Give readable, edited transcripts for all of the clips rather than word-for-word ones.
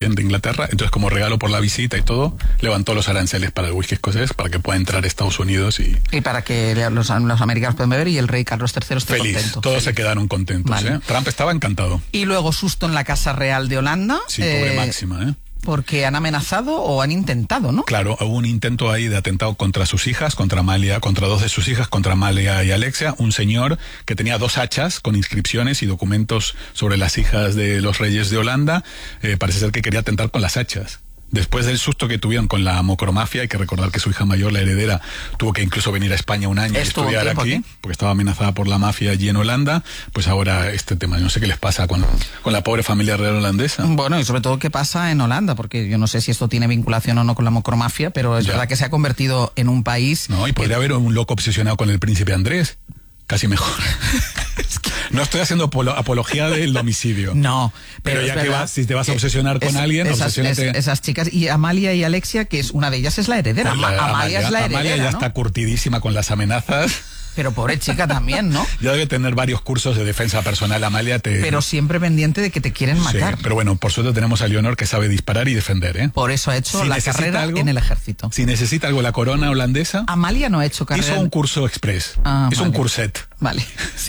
de Inglaterra. Entonces, como regalo por la visita y todo, levantó los aranceles para el whisky escocés para que pueda entrar a Estados Unidos y para que los americanos puedan beber y el rey Carlos III esté feliz. contento. Todos se quedaron contentos. Vale. Trump estaba encantado. Y luego susto en la Casa Real de Holanda. Sí, pobre Máxima, Porque han amenazado o han intentado, ¿no? Claro, hubo un intento ahí de atentado contra sus hijas, contra Amalia, contra dos de sus hijas, contra Amalia y Alexia. Un señor que tenía 2 hachas con inscripciones y documentos sobre las hijas de los reyes de Holanda. Parece ser que quería atentar con las hachas. Después del susto que tuvieron con la mocromafia, hay que recordar que su hija mayor, la heredera, tuvo que incluso venir a España un año y estudiar aquí, porque estaba amenazada por la mafia allí en Holanda. Pues ahora este tema, no sé qué les pasa con la pobre familia real holandesa. Bueno, y sobre todo qué pasa en Holanda, porque yo no sé si esto tiene vinculación o no con la mocromafia, pero es verdad que se ha convertido en un país... No, y podría haber un loco obsesionado con el príncipe Andrés. Casi mejor. No estoy haciendo apología del homicidio. No, pero ya que si te vas a obsesionar con alguien, esas chicas. Y Amalia y Alexia, que es una de ellas es la heredera. Amalia es la heredera. Amalia ya está curtidísima con las amenazas. Pero pobre chica también, ¿no? Ya debe tener varios cursos de defensa personal, Amalia. Pero siempre pendiente de que te quieren matar. Sí, pero bueno, por suerte tenemos a Leonor que sabe disparar y defender, Por eso ha hecho la carrera en el ejército. Si necesita algo la corona holandesa... Amalia no ha hecho carrera. Hizo un curso express. Hizo un curset. Vale.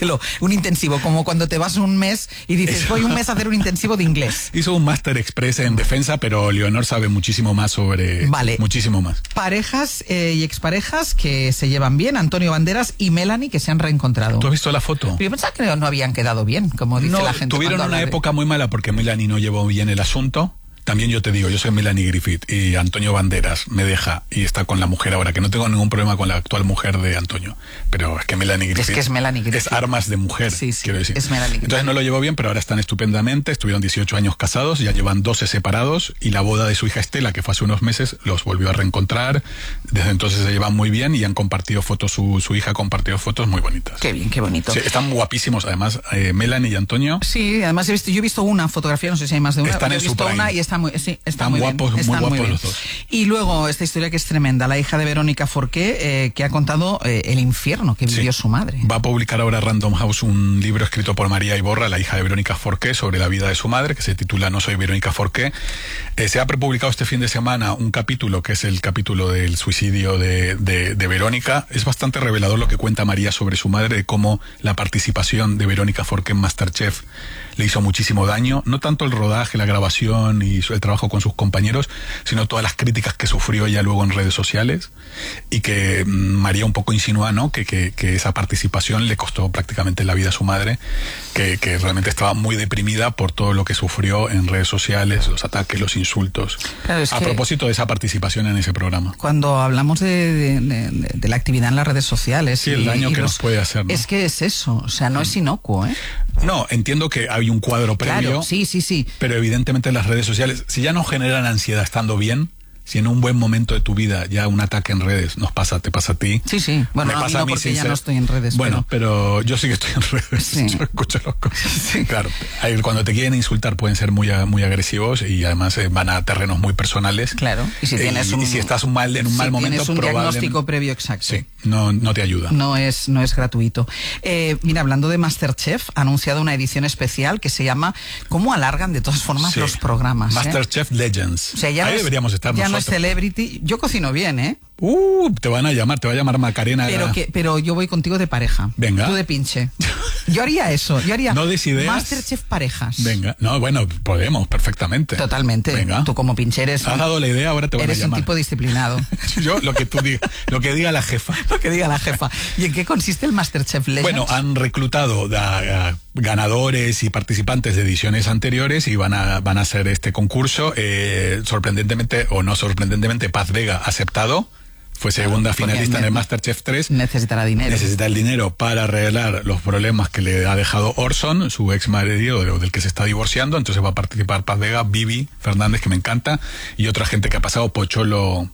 Un intensivo, como cuando te vas un mes y dices, voy un mes a hacer un intensivo de inglés. Hizo un máster express en defensa, pero Leonor sabe muchísimo más sobre... Vale. Muchísimo más. Parejas y exparejas que se llevan bien, Antonio Banderas y Melanie, que se han reencontrado. ¿Tú has visto la foto? Yo pensaba que no habían quedado bien, como dice la gente. Tuvieron una época muy mala porque Melanie no llevó bien el asunto. También yo te digo, yo soy Melanie Griffith y Antonio Banderas me deja y está con la mujer ahora, que no tengo ningún problema con la actual mujer de Antonio, pero es que Melanie Griffith es Melanie Griffith. Es armas de mujer, quiero decir. Es Melanie Griffith. Entonces no lo llevó bien, pero ahora están estupendamente, estuvieron 18 años casados, ya llevan 12 separados y la boda de su hija Estela, que fue hace unos meses, los volvió a reencontrar. Desde entonces se llevan muy bien y han compartido fotos, su hija ha compartido fotos muy bonitas. Qué bien, qué bonito. Sí, están guapísimos, además, Melanie y Antonio. Sí, además yo he visto una fotografía, no sé si hay más de una. Están en he visto una y está muy muy guapos, muy guapos los dos. Y luego esta historia que es tremenda, la hija de Verónica Forqué, que ha contado el infierno que vivió su madre. Va a publicar ahora Random House un libro escrito por María Iborra, la hija de Verónica Forqué, sobre la vida de su madre, que se titula No soy Verónica Forqué. Se ha prepublicado este fin de semana un capítulo, que es el capítulo del suicidio de Verónica. Es bastante revelador lo que cuenta María sobre su madre, de cómo la participación de Verónica Forqué en MasterChef le hizo muchísimo daño, no tanto el rodaje, la grabación y el trabajo con sus compañeros, sino todas las críticas que sufrió ella luego en redes sociales, y que María un poco insinúa, ¿no?, que esa participación le costó prácticamente la vida a su madre, que realmente estaba muy deprimida por todo lo que sufrió en redes sociales, los ataques, los insultos. Claro, a propósito de esa participación en ese programa. Cuando hablamos de la actividad en las redes sociales... Sí, el daño que nos puede hacer, ¿no? Es que es eso, o sea, no es inocuo, ¿eh? No, entiendo que hay un cuadro previo. Claro, sí. Pero evidentemente las redes sociales, si ya no generan ansiedad estando bien, si en un buen momento de tu vida ya un ataque en redes te pasa a ti. Sí. Bueno, me pasa a mí porque ya no estoy en redes. Bueno, pero yo sí que estoy en redes. Sí. Yo escucho los cosas. Sí. Claro, cuando te quieren insultar pueden ser muy agresivos y además van a terrenos muy personales. Claro. Y si tienes si estás en un mal momento, tienes un diagnóstico previo exacto. Sí, no te ayuda. No es gratuito. Mira, hablando de MasterChef, ha anunciado una edición especial que se llama ¿Cómo alargan de todas formas los programas? MasterChef Legends. O sea, ahí deberíamos estar nosotros. Ya no es Celebrity. Yo cocino bien, ¿eh? Te va a llamar Macarena. Pero yo voy contigo de pareja. Venga. Tú de pinche. Yo haría eso. No des ideas. MasterChef parejas. Venga. No, bueno, podemos perfectamente. Totalmente. Venga. Tú como pinche eres... Has dado la idea, ahora te van a llamar. Eres un tipo disciplinado. Yo, lo que diga la jefa. Lo que diga la jefa. ¿Y en qué consiste el MasterChef Legends? Bueno, han reclutado a ganadores y participantes de ediciones anteriores y van a hacer este concurso. Sorprendentemente o no sorprendentemente, Paz Vega ha aceptado. Fue segunda finalista en el MasterChef 3. Necesitará dinero. Necesita el dinero para arreglar los problemas que le ha dejado Orson, su ex marido del que se está divorciando. Entonces va a participar Paz Vega, Vivi Fernández, que me encanta, y otra gente que ha pasado, Pocholo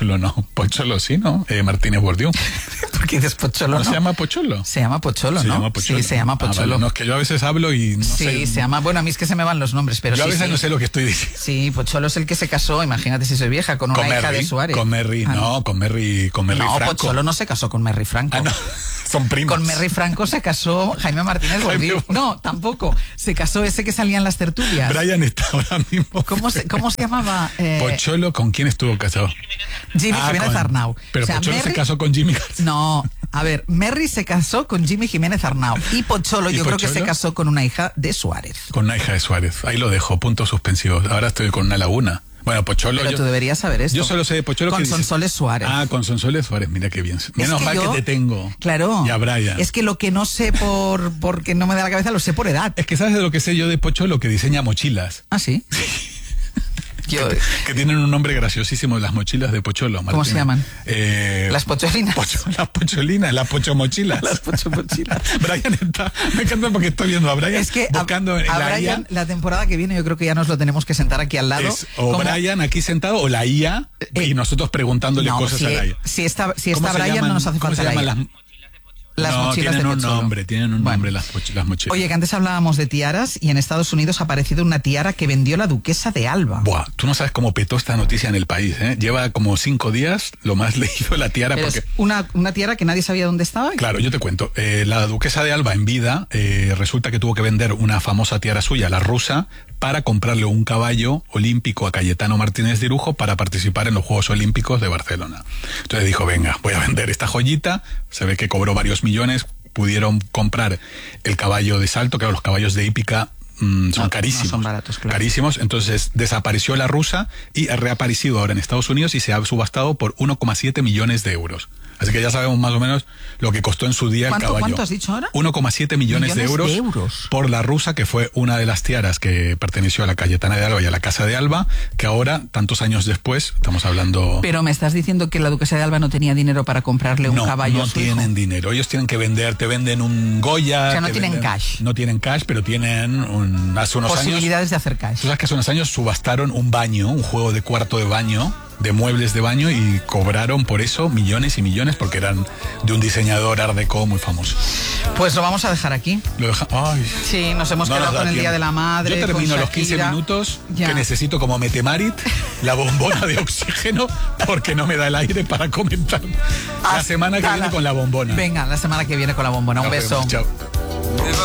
sí, ¿no? Martínez Bordiú. ¿Por qué dices Pocholo? ¿No se llama Pocholo? Se llama Pocholo, ¿no? Sí, se llama Pocholo. Vale. No, es que yo a veces hablo y no sé. Sí, se llama... Bueno, a mí es que se me van los nombres, pero yo a veces no sé lo que estoy diciendo. Sí, Pocholo es el que se casó, imagínate si soy vieja, con una hija de Suárez. Con Merry, con Merry no, Franco. Pocholo no se casó con Merry Franco. No. Son primos. Con Merry Franco se casó Jaime Martínez Bolí. No, tampoco. Se casó ese que salía en las tertulias. Brian está ahora mismo. ¿Cómo se llamaba? Pocholo, ¿con quién estuvo casado? Jimmy Jiménez Arnau. Pero o sea, Pocholo se casó con Jimmy García. No, a ver, Merry se casó con Jimmy Jiménez Arnau. Y Pocholo, yo creo que se casó con una hija de Suárez. Con una hija de Suárez. Ahí lo dejo, puntos suspensivos. Ahora estoy con una laguna. Bueno, Pocholo... Pero tú deberías saber esto. Yo solo sé de Pocholo con que Sonsoles Suárez. Ah, con Sonsoles Suárez, mira qué bien. Menos mal que te tengo. Claro. Y a Brian. Es que lo que no sé porque no me da la cabeza, lo sé por edad. Es que ¿sabes de lo que sé yo de Pocholo? Que diseña mochilas. ¿Ah, sí? Que tienen un nombre graciosísimo, las mochilas de Pocholo. Martín. ¿Cómo se llaman? Las pocholinas. Las pocholinas, las pochomochilas. Las pochomochilas. Brian está... Me encanta porque estoy viendo a Brian es que buscando a Brian, la temporada que viene yo creo que ya nos lo tenemos que sentar aquí al lado. Brian aquí sentado o la IA y nosotros preguntándole cosas a la IA. Si está Brian no nos hace falta la IA. Las mochilas tienen de un nombre, las mochilas. Oye, que antes hablábamos de tiaras y en Estados Unidos ha aparecido una tiara que vendió la duquesa de Alba. Buah, tú no sabes cómo petó esta noticia en el país, ¿eh? Lleva como 5 días lo más leído la tiara. Pero porque... es una tiara que nadie sabía dónde estaba. Claro, yo te cuento. La duquesa de Alba en vida resulta que tuvo que vender una famosa tiara suya, la rusa, para comprarle un caballo olímpico a Cayetano Martínez de Irujo para participar en los Juegos Olímpicos de Barcelona. Entonces dijo, venga, voy a vender esta joyita. Se ve que cobró varios millones, pudieron comprar el caballo de salto, claro, los caballos de hípica son carísimos. No son baratos, claro. Carísimos, entonces desapareció la rusa y ha reaparecido ahora en Estados Unidos y se ha subastado por 1,7 millones de euros. Así que ya sabemos más o menos lo que costó en su día el caballo. ¿Cuánto has dicho ahora? 1,7 millones de euros por la rusa, que fue una de las tiaras que perteneció a la Cayetana de Alba y a la Casa de Alba, que ahora, tantos años después, estamos hablando... Pero me estás diciendo que la duquesa de Alba no tenía dinero para comprarle un caballo a su hijo. No tienen dinero. Ellos tienen que vender, te venden un Goya... O sea, no tienen cash. No tienen cash, pero tienen hace unos posibilidades años, de hacer cash. Tú sabes que hace unos años subastaron un baño, un juego de cuarto de baño, de muebles de baño, y cobraron por eso millones y millones porque eran de un diseñador art déco muy famoso. Pues lo vamos a dejar aquí. Sí, nos hemos quedado con el Día de la Madre. Yo termino los 15 minutos que necesito como Metemarit, la bombona de oxígeno, porque no me da el aire para comentar. La semana que viene con la bombona. Venga, la semana que viene con la bombona. Un beso. Chao.